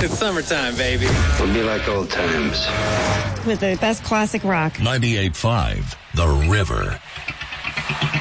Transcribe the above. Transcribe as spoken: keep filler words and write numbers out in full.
It's summertime, baby. It'll be like old times. With the best classic rock. ninety-eight point five, The River.